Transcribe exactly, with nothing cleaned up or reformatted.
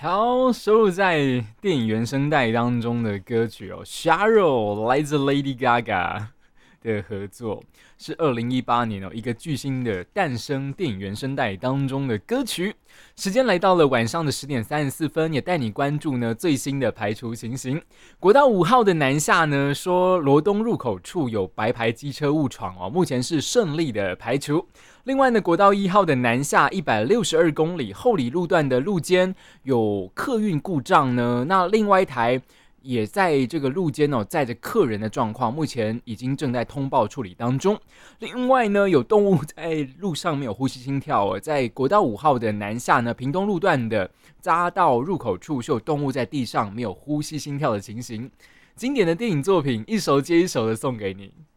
好，收录在电影原声带当中的歌曲哦，Shallow 来自 Lady Gaga 的合作，是二零一八年哦一个巨星的诞生电影原声带当中的歌曲。时间来到了晚上的十点三十四分，也带你关注呢最新的排除情形。国道五号的南下呢，说罗东入口处有白牌机车误闯哦，目前是顺利的排除。另外呢，国道一号的南下一百六十二公里后里路段的路肩有客运故障呢，那另外一台也在这个路肩哦载着客人的状况，目前已经正在通报处理当中。另外呢，有动物在路上没有呼吸心跳哦，在国道五号的南下呢，屏东路段的匝道入口处是有动物在地上没有呼吸心跳的情形。经典的电影作品一首接一首的送给你。